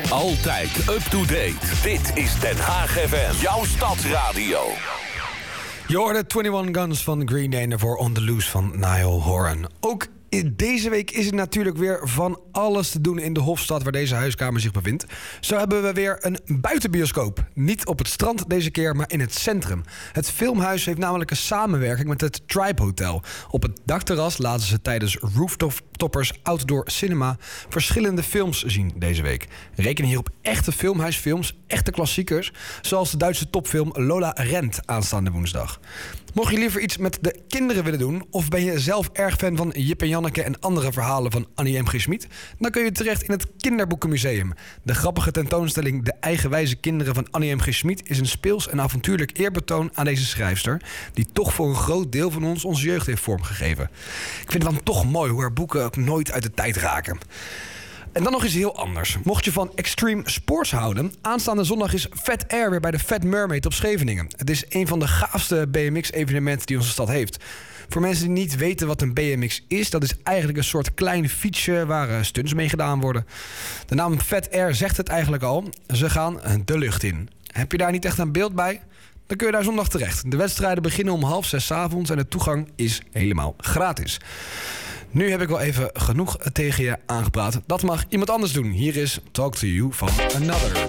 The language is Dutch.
Altijd up-to-date. Dit is Den Haag FM. Jouw stadsradio. Je hoorde 21 Guns van Green Day en daarvoor On The Loose van Niall Horan. Ook deze week is er natuurlijk weer van alles te doen in de Hofstad waar deze huiskamer zich bevindt. Zo hebben we weer een buitenbioscoop. Niet op het strand deze keer, maar in het centrum. Het Filmhuis heeft namelijk een samenwerking met het Tribe Hotel. Op het dakterras laten ze tijdens Rooftoppers Outdoor Cinema verschillende films zien deze week. Reken hier op echte filmhuisfilms, echte klassiekers, zoals de Duitse topfilm Lola Rent aanstaande woensdag. Mocht je liever iets met de kinderen willen doen, of ben je zelf erg fan van Jip en Janneke en andere verhalen van Annie M. G. Schmid, dan kun je terecht in het Kinderboekenmuseum. De grappige tentoonstelling De Eigenwijze Kinderen van Annie M. G. Schmid is een speels en avontuurlijk eerbetoon aan deze schrijfster, die toch voor een groot deel van ons onze jeugd heeft vormgegeven. Ik vind het dan toch mooi hoe haar boeken ook nooit uit de tijd raken. En dan nog iets heel anders. Mocht je van extreme sports houden, aanstaande zondag is Fat Air weer bij de Fat Mermaid op Scheveningen. Het is een van de gaafste BMX-evenementen die onze stad heeft. Voor mensen die niet weten wat een BMX is, dat is eigenlijk een soort klein fietsje waar stunts mee gedaan worden. De naam Fat Air zegt het eigenlijk al. Ze gaan de lucht in. Heb je daar niet echt een beeld bij? Dan kun je daar zondag terecht. De wedstrijden beginnen om 5:30 'avonds en de toegang is helemaal gratis. Nu heb ik wel even genoeg tegen je aangepraat. Dat mag iemand anders doen. Hier is Talk To You van Another.